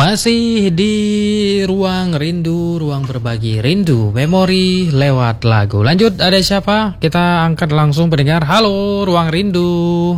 Masih di ruang rindu, ruang berbagi rindu, memori lewat lagu. Lanjut, ada siapa? Kita angkat langsung pendengar. Halo, ruang rindu.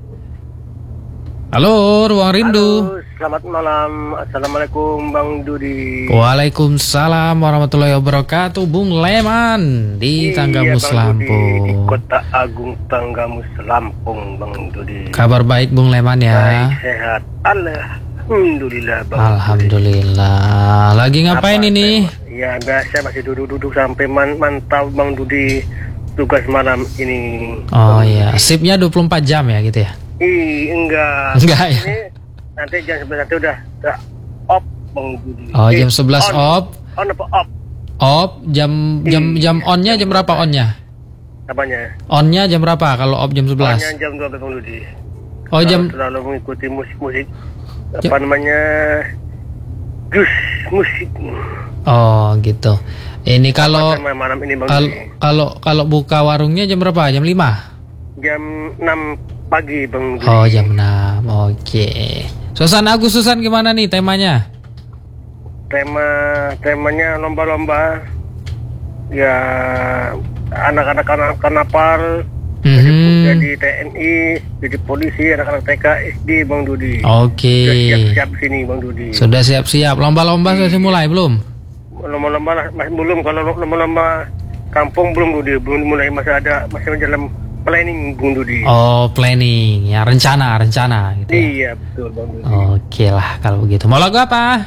Halo, ruang rindu. Halo, selamat malam. Assalamualaikum Bang Dudi. Waalaikumsalam warahmatullahi wabarakatuh. Bung Leman di Tanggamus Lampung. Di Kota Agung Tanggamus Lampung, Bang Dudi. Kabar baik Bung Leman ya? Baik, sehat. Alhamdulillah Bang. Alhamdulillah. Lagi ngapain ini? Ya biasa masih duduk-duduk sampai mantap Bang Dudi tugas malam ini. Oh iya, shiftnya 24 jam ya gitu ya? Enggak. Enggak ya? Ini nanti jam 11 udah off Bang Dudi. Oh, jam 11 off. On apa off? Off jam onnya jam berapa onnya? Apanya? Onnya jam berapa kalau off jam 11? Onnya jam 12 Bang Dudi. Oh jam Selalu mengikuti musik-musik apa namanya jus musik. Oh gitu. Ini kalau malam ini Bang Dudi. kalau buka warungnya jam berapa? Jam 5? Jam 6 pagi Bang Dudi. Oh jam 6. Oke. Susan Agustusan gimana nih temanya? Temanya lomba-lomba. Ya anak-anak karnaval. Jadi TNI, jadi polisi, anak-anak TK, SD Bang Dudi. Oke. Sudah siap-siap sini Bang Dudi. Sudah siap-siap. Lomba-lomba sudah mulai belum? Lomba-lomba masih belum. Kalau lomba-lomba kampung belum Dudi, belum mulai, masih dalam planning Bang Dudi. Oh planning, ya rencana gitu ya? Iya betul Bang Dudi. Oke lah kalau begitu. Mau lagu apa?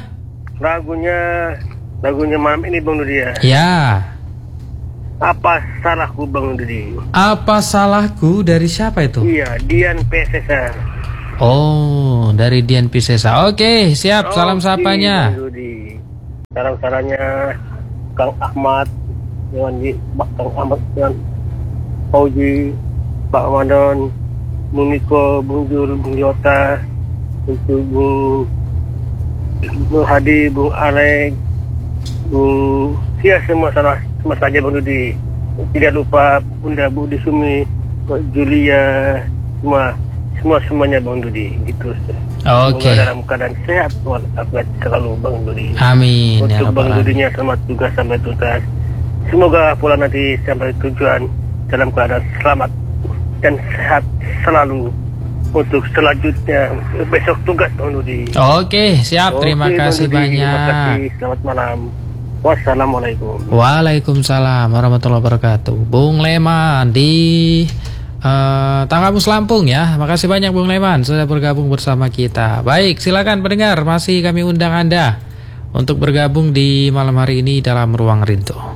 Lagunya malam ini Bang Dudi ya. Ya. Apa salahku Bang Dudi? Apa salahku dari siapa itu? Iya, Dian Piscesa. Oh, dari Dian Piscesa. Oke, siap. Salam sapanya. Bang Dudi. Salam-salamnya Kang Ahmad, Kang Ahmad, dengan Fauji, Pak Ramadan, Bung Niko, Bung Jul, Bung Yota, untuk Bung Hadi, Bung Alek, Bung semua saja Bang Dudi. Tidak lupa Bunda Budi Sumi, Julia, semuanya Bang Dudi. Gitu. Oke. Dalam keadaan sehat walafiat selalu Bang Dudi. Amin. Untuk Ya Bang Dudinya selamat juga sampai tuntas. Semoga pulang nanti sampai tujuan dalam keadaan selamat dan sehat selalu untuk selanjutnya besok tugas Bang Dudi. Oke, siap. Terima kasih Bang Dudi, banyak. Terima kasih. Selamat malam. Wassalamualaikum. Waalaikumsalam warahmatullahi wabarakatuh. Bung Leman di Tanggamus Lampung ya. Makasih banyak Bung Leman sudah bergabung bersama kita. Baik, silakan pendengar, masih kami undang Anda untuk bergabung di malam hari ini dalam Ruang Rindu.